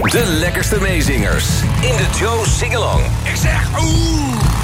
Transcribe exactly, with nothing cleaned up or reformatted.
De lekkerste meezingers in de Joe Singalong. Ik zeg oeh.